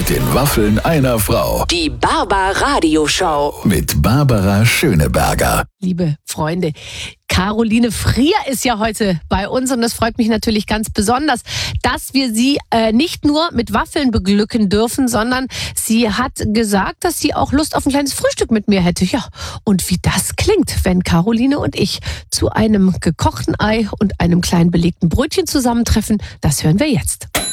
mit den Waffeln einer Frau. Die Barbar-Radio-Show. Mit Barbara Schöneberger. Liebe Freunde, Caroline Frier ist ja heute bei uns und das freut mich natürlich ganz besonders, dass wir sie nicht nur mit Waffeln beglücken dürfen, sondern sie hat gesagt, dass sie auch Lust auf ein kleines Frühstück mit mir hätte. Ja, und wie das klingt, wenn Caroline und ich zu einem gekochten Ei und einem kleinen belegten Brötchen zusammentreffen, das hören wir jetzt.